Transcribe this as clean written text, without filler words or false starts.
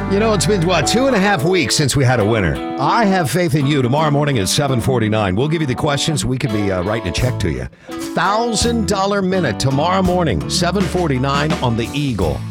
You know, it's been, 2.5 weeks since we had a winner. I have faith in you. Tomorrow morning at 7:49, we'll give you the questions. We could be writing a check to you. $1,000 minute tomorrow morning, 7:49 on the Eagle.